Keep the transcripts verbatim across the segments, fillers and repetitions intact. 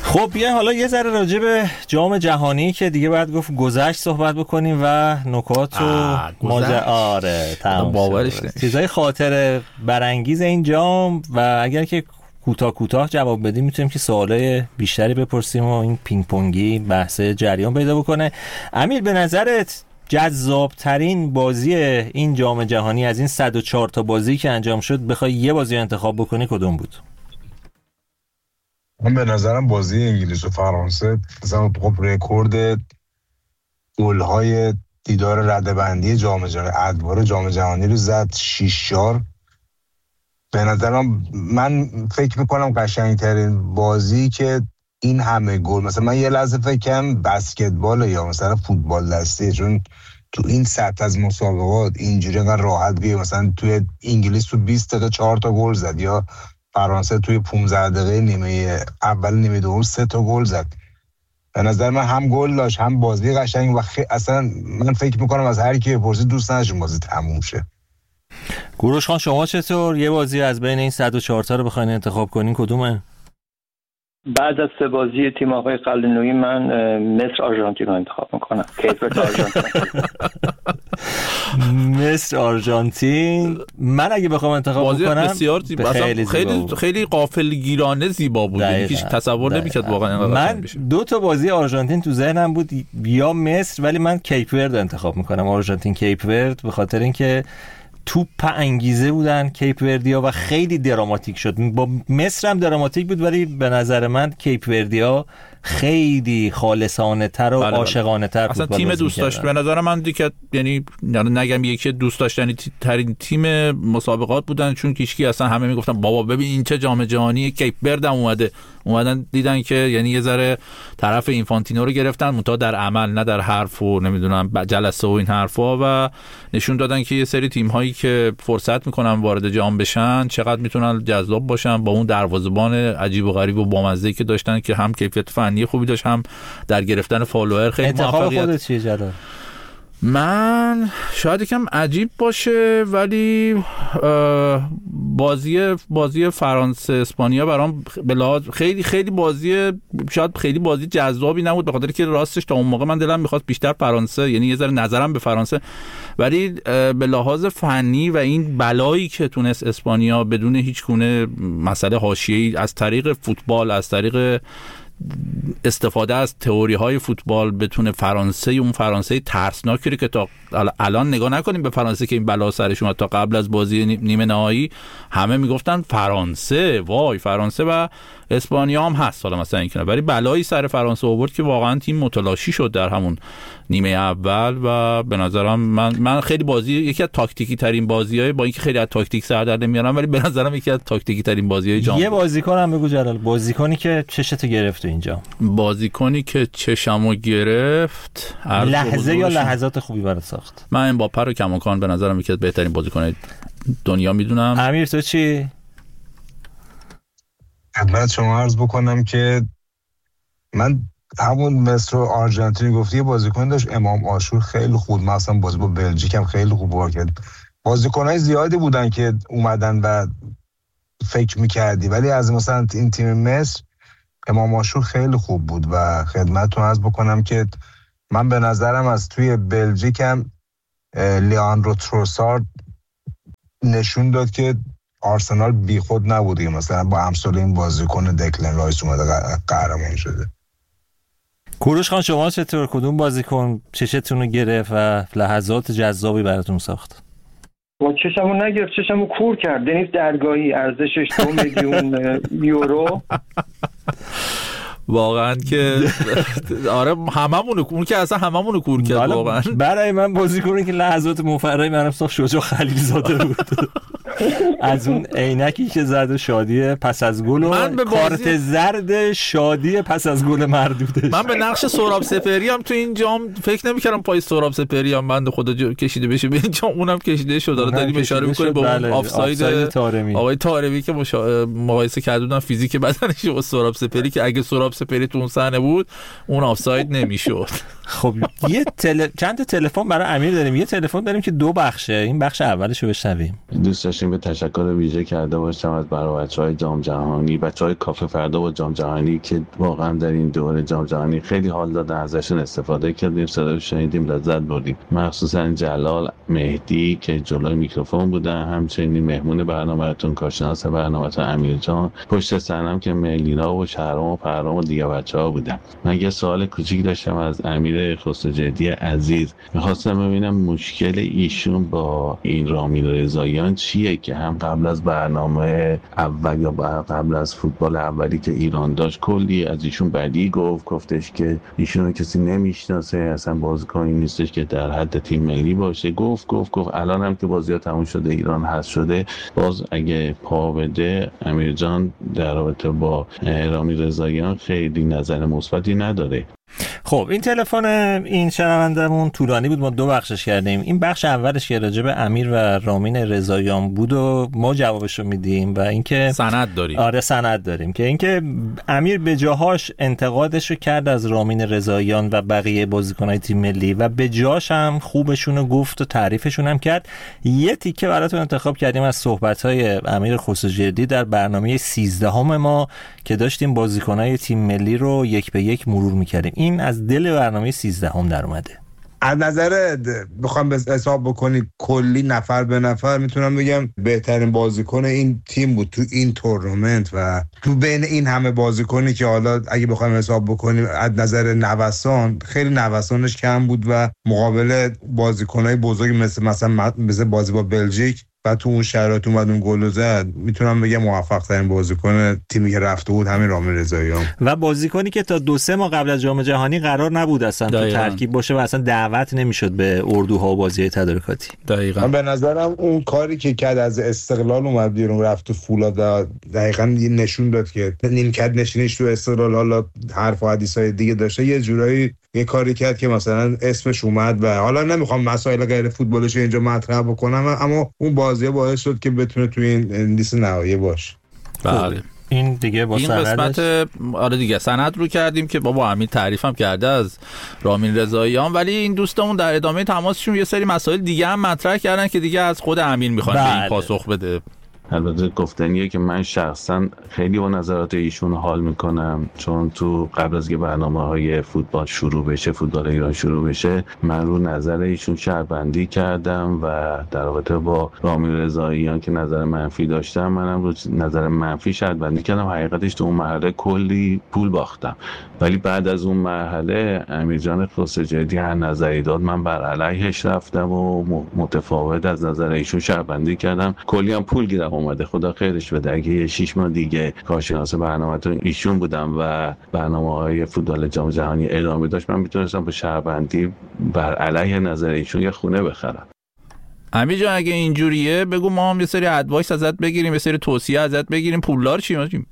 خب بیا حالا یه ذره راجع به جام جهانی که دیگه باید گفت گذشت صحبت بکنیم و نکات و ماجرا. آره تمام باورش نمیشه. چیزای خاطر برانگیز این جام و اگر که کوتاه کوتاه جواب بدیم میتونیم که سوالای بیشتری بپرسیم و این پینگ پونگی بحث جریان پیدا بکنه. امیر به نظرت جذاب ترین بازی این جام جهانی از این صد و چهار تا بازی که انجام شد بخوای یه بازی انتخاب بکنی کدوم بود؟ من به نظرم بازی انگلیس و فرانسه مثلا خب رکورد گل‌های دیدار رده‌بندی جام جهانی ادوار جام جهانی رو زد شش چهار. به نظرم من فکر میکنم قشنگترین بازی که این همه گل، مثلا من یه لحظه فکر کنم بسکتبال یا مثلا فوتبال دستی، چون تو این سطح از مسابقات اینجوری انقدر راحت بیه مثلا توی انگلیس تو بیست دقیقه چهار تا گل زد یا فرانسه توی پانزده دقیقه نیمه اول نیمه دوم سه تا گل زد. به نظر من هم گل داشت هم بازی قشنگ و خی... اصلا من فکر میکنم از هر کی بپرسی دوست نداشت بازی تموم شه. کوروش خان شما چطور؟ یه بازی از بین این صد و چهار تا رو بخواید انتخاب کنین کدومه؟ بعد از سه بازی تیم آقای قلعه‌نویی من مصر آرژانتین رو انتخاب میکنم. کیفیت آرژانتین. مصر آرژانتین. من اگه بخوام انتخاب کنم بسیار زیبا، خیلی خیلی خیلی غافلگیرانه زیبا بود، هیچ تصور نمی‌کرد واقعا. من دو تا بازی آرژانتین تو ذهنم بود، یا مصر، ولی من کیپ ورد انتخاب میکنم. آرژانتین کیپ ورد به خاطر اینکه توپ انگیزه بودن کیپ وردیا و خیلی دراماتیک شد. با مصر هم دراماتیک بود ولی به نظر من کیپ وردیا خیلی خالصانه تر و عاشقانه تر بود. اصلا تیم دوست داشت به نظر من دیگه، یعنی نگم یکی دوست داشتنی ترین تیم مسابقات بودن، چون هیچکی اصلا همه میگفتن بابا ببین این چه جام جهانی، کیپ ورد هم اومده اومدن دیدن که یعنی یه ذره طرف اینفانتینو رو گرفتن منتها در عمل نه در حرف و نمیدونم جلسه و این حرفا، و نشون دادن که یه سری تیم هایی که فرصت میکنن وارد جام بشن چقدر میتونن جذاب باشن با اون دروازه‌بان عجیب و غریب و بامزه‌ای که داشتن که هم کیفیت فنی خوبی داشت هم در گرفتن فالوور خیلی موفقیت. انتخاب خودت چیه جلال؟ من شاید یکم عجیب باشه ولی بازی بازی فرانسه اسپانیا برام خیلی خیلی بازی شاید خیلی بازی جذابی نبود، به خاطر که راستش تا اون موقع من دلم میخواست بیشتر فرانسه، یعنی یه ذره نظرم به فرانسه، ولی به لحاظ فنی و این بلایی که تونست اسپانیا بدون هیچ گونه مسئله حاشیه‌ای از طریق فوتبال، از طریق استفاده از تئوری های فوتبال بتونه فرانسه، اون فرانسه ترسناکی رو که تا الان نگاه نکنیم به فرانسه که این بلا سرش اومد، تا قبل از بازی نیمه نهایی همه میگفتن فرانسه وای فرانسه و اسپانیا هم هست حالا مثلا این کنه، ولی بلایی سر فرانسه آورد که واقعا تیم متلاشی شد در همون نیمه اول. و به نظرم من من خیلی بازی یکی از تاکتیکی ترین بازی‌های، با اینکه خیلی از تاکتیک سر در نمیارم ولی به نظرم یکی از تاکتیکی ترین بازی‌های جام. یه بازیکن هم بگو جلال، بازیکنی که چشتو گرفت اینجا. بازیکنی که چشمو گرفت لحظه یا لحظات خوبی برات ساخت. من امباپه رو کماکان به نظرم یکی از بهترین بازیکن‌های دنیا میدونم. امیر تو چی؟ خدمت شما عرض بکنم که من همون مصر و آرژانتین گفتی، بازیکن داشت امام عاشور خیلی خوب، مثلا بازی با بلژیک هم خیلی خوب بازی کرد. بازیکن‌های زیادی بودن که اومدن و فکر می‌کردی، ولی از مثلا این تیم مصر امام عاشور خیلی خوب بود. و خدمتتون عرض بکنم که من به نظرم از توی بلژیک هم لیاندرو تروسارد نشون داد که آرسنال بیخود نبوده، مثلا با امثال این بازیکن دکلن رایس اومده قهرمان شده. کوروش خان شما چطور؟ کدوم بازیکن چشتون رو گرفت و لحظات جذابی براتون ساخت؟ با چشمو نگرفت، چشمو کور کرد. دنیس درگاهی ارزشش دو میلیون یورو. واقعا که آره هممون اون که اصلا هممون کور کرد واقعا. برای من بازیکنی که لحظات مفرحی منم ساخت شجاع خلیلزاده بود. از اون عینکی که زد شادی پس از گل و کارت زرد شادی پس از گل مردودش. من به نقش سهراب سپهری هم تو این جام فکر نمی‌کردم پای سهراب سپهری هم بنده خدا کشیده بشه به این جام، اونم کشیده شد. داره داریم اشاره می‌کنه به اون آفساید طارمی آقای طارمی که مقایسه کردن فیزیک بدنش با سهراب سپهری که اگه سهراب سپهری تو اون صحنه بود اون آفساید نمی‌شد. خب یه تل... چند تا تلفن برای امیر داریم. یه تلفن داریم که دو بخشه، این بخش اولش رو بشنویم. دوست داشته این به تشکر ویژه کرده باشم از برای بچه‌های جام جهانی، بچه‌های کافه فردا با جام جهانی که واقعا در این دوره جام جهانی خیلی حال دادن، ازشون استفاده کردیم، صدا شنیدیم، لذت بردیم. مخصوصا جلال، مهدی که جلوی میکروفون بودن، همچنین مهمون برنامه‌تون کارشناس برنامه‌تون امیر جان، پشت صحنه‌ام که ملینا و شهرام و پرام و دیگه بچه‌ها بودن. من یه سوال کوچیک داشتم از امیر خسروجردی عزیز، می‌خواستم ببینم مشکل ایشون با این رامین رضاییان چیه که هم قبل از برنامه اول یا قبل از فوتبال اولی که ایران داشت کلی از ایشون بدی گفت، گفتش که ایشون رو کسی نمیشناسه، اصلا بازیکنی نیستش که در حد تیم ملی باشه، گفت گفت گفت الان هم که بازی‌ها تموم شده، ایران حذف شده، باز اگه پا بده امیر جان در رابطه با رامین رضاییان خیلی نظر مثبتی نداره. خب این تلفن این شنوندمون طولانی بود، ما دو بخشش کردیم. این بخش اولش که راجع به امیر و رامین رضاییان بود و ما جوابشو میدیم و اینکه سند داریم. آره سند داریم که اینکه امیر به جاهاش انتقادشو کرد از رامین رضاییان و بقیه بازیکنای تیم ملی و به جاش هم خوبشونو گفت و تعریفشون هم کرد. یه تیکه براتون انتخاب کردیم از صحبت‌های امیر خسروجردی در برنامه سیزدهم ما که داشتیم بازیکنای تیم ملی رو یک به یک مرور می‌کردیم. این از دل برنامه سیزدهم در اومده. از نظر بخوام حساب بکنید کلی نفر به نفر میتونم بگم بهترین بازیکن این تیم بود تو این تورنمنت و تو بین این همه بازیکنی که حالا اگه بخوایم حساب بکنیم از نظر نوسان خیلی نوسانش کم بود و مقابل بازیکنای بزرگ مثل مثلا مثل بازی با بلژیک و تو اون شرایط اومد اون گل زد، میتونم بگم موفق ترین بازیکن تیمی که رفته بود همین رامین رضاییان و بازیکنی که تا دو سه ماه قبل از جام جهانی قرار نبود اصلا تو ترکیب باشه و اصلا دعوت نمیشد به اردوها و بازی تدارکاتی. دقیقاً من به نظرم اون کاری که کرد از استقلال اومد بیرون رفت تو فولاد، دقیقاً نشون داد که نیمکت نشینیش تو استقلال حالا حرف و حدیثای دیگه داشته، یه جورایی یه کاری کرد که مثلا اسمش اومد و حالا نمیخوام مسائل غیر فوتبالش اینجا مطرح بکنم، اما اون بازی باعث شد که بتونه توی این لیست نهایی باشه. بله این دیگه با این قسمت آره دیگه سند رو کردیم که بابا امیر تعریفم کرده از رامین رضاییان، ولی این دوستامون در ادامه تماسشون یه سری مسائل دیگه هم مطرح کردن که دیگه از خود امیر میخوان به این پاسخ بده. البته گفتنیه که من شخصا خیلی با نظرات ایشون حال میکنم، چون تو قبل از که برنامه‌های فوتبال شروع بشه، فوتبال ایران شروع بشه، من رو نظر ایشون شرط‌بندی کردم و در رابطه با رامین رضاییان که نظر منفی داشتم، منم رو نظر منفی شرط‌بندی کردم. حقیقتش تو اون مرحله کلی پول باختم، ولی بعد از اون مرحله امیر جان خسروجردی هر نظری داد من بر علیهش رفتم و متفاوت از نظر ایشون شرط‌بندی کردم، کلی هم پول گیرم اومده، خدا خیرش بده. اگه شش ماه دیگه کارشناس برنامه‌تون ایشون بودم و برنامه‌های فوتبال جام جهانی ادامه داشت، من میتونستم با شهروندی بر علیه نظر ایشون یه خونه بخرم. امیر جان اگه اینجوریه بگو ما هم یه سری ادوایس ازت بگیریم، یه سری توصیه ازت بگیریم. پولدار چی می‌شیم؟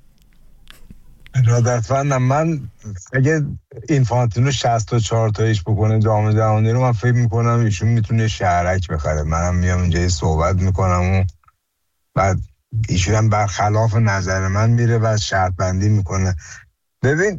ارادتمندم. من اگه اینفانتینو شصت و چهار تایش بکنه جام جهانی رو، من فکر می‌کنم ایشون میتونه شهرک بخره. منم میام اینجا صحبت می‌کنم و بعد ایشون هم برخلاف نظر من میره و شرط بندی میکنه. ببین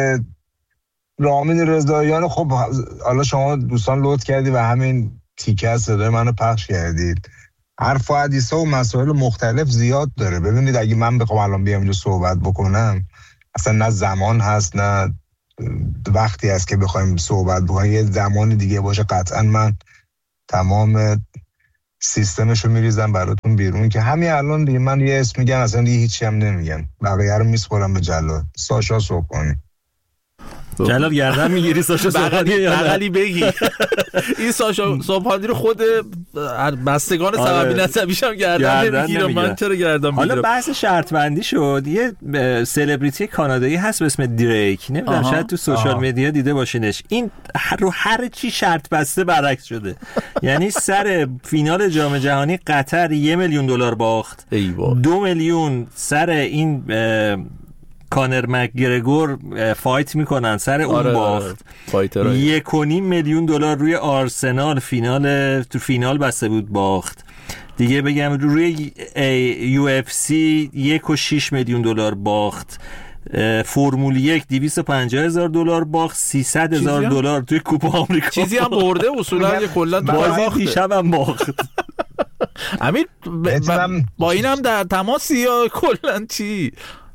رامین رضاییان، خب حالا شما دوستان لطف کردی و همین تیکه از صدای منو پخش کردید. حرف و حدیث و مسائل مختلف زیاد داره. ببینید اگه من بخوام الان بیام اینجا صحبت بکنم، اصلا نه زمان هست نه وقتی هست که بخوایم صحبت بکنیم. یه زمان دیگه باشه قطعا من تمام سیستمشو میریزم براتون بیرون که همین الان دیگه من یه اسم میگم اصلا دیگه هیچی هم نمیگم، بقیه رو میسپرم به جلال. ساشا صبحانی. جلال گردن میگیری ساشا صبحانی یا بغلی بگی این ساشا صبحانی رو خود بستگان سببی نسبیش هم گردن نمیگیره، من چرا گردن میگیرم؟ حالا بحث شرط بندی شد. یه سلبریتی کانادایی هست به اسم دریک، نمیدونم شاید تو سوشال مدیا دیده باشینش. این رو هر چی شرط بسته برعکس شده. یعنی سر فینال جام جهانی قطر یه میلیون دلار باخت، دو میلیون سر این کانر مکگرگور فایت میکنن سر اون آره باخت، آره. یک و نیم میلیون دلار روی آرسنال فینال تو فینال بسته بود باخت دیگه. بگم روی یو اف سی یک و شیش میلیون دلار باخت. فرمول یک دویست و پنجاه هزار دلار باخت. سیصد هزار دلار توی کوپا آمریکا چیزی هم برده اصولا یه کلا بازی دیشب هم باخت. امیر ب... ب... با اینم در تماسی یا کلا چی؟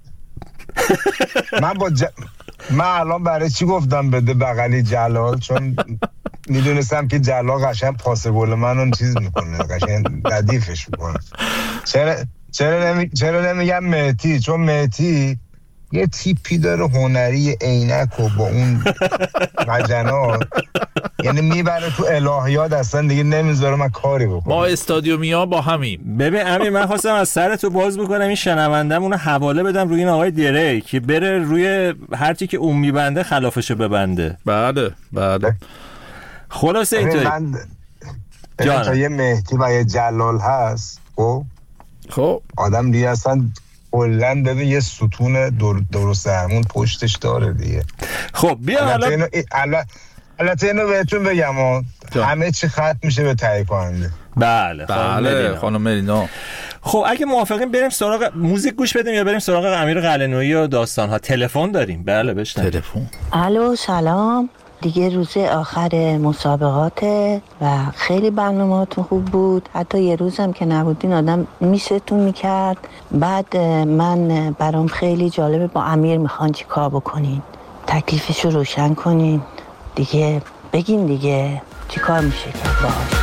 من با ج... من الان برای چی گفتم بده بغلی جلال؟ چون میدونستم که جلال قشنگ پاس گل منو چیز میکنه، قشنگ ردیفش میکنه. چرا چرا نمی... چرا نمیگم مهدی؟ چون مهدی یه تیپی داره هنری عینک و با اون مجنات، یعنی میبره تو الهیات اصلا دیگه نمیذاره من کاری بکنم. ما استادیومیا با همیم. ببین امیر، من خواستم از سر تو باز بکنم این شنوندم اونو حواله بدم روی این آقای دیره که بره روی هرچی که اون میبنده خلافشو ببنده. بله بله. خلاصه اینطوری من تا یه مهدی و یه جلال هست، خب خب آدم دیگه اصلا کلن ببین یه ستون در درست همون پشتش داره دیگه. خب بیا حالا اینو البته اینو بهتون بگم همه چی ختم میشه به تهیه کننده. بله بله خانم ملینا. خب اگه موافقین بریم سراغ موزیک گوش بدیم یا بریم سراغ امیر قلعه‌نویی و داستان ها؟ تلفن داریم. بله بشنویم. تلفن. الو سلام، دیگه روز آخر مسابقاته و خیلی برنامه‌هاتون خوب بود، حتی یه روزم که نبودین آدم میستون میکرد. بعد من برام خیلی جالبه با امیر میخوان چی کار بکنین، تکلیفشو روشن کنین دیگه، بگین دیگه چی کار میشه کرد باهاش.